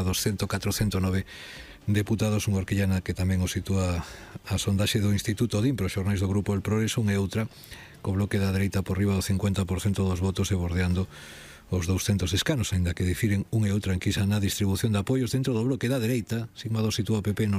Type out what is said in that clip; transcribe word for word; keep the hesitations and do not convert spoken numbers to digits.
Cámara dos cento catro cento nove deputados, unha horquillana que tamén o sitúa a sondaxe do Instituto DIN para os xornais do Grupo El Progreso, unha e outra co bloque da dereita por riba do cincuenta por cento dos votos e bordeando os douscentos escanos, ainda que difiren unha e outra enquisa na distribución de apoios dentro do bloque da dereita. Sigmado sitúa a P P no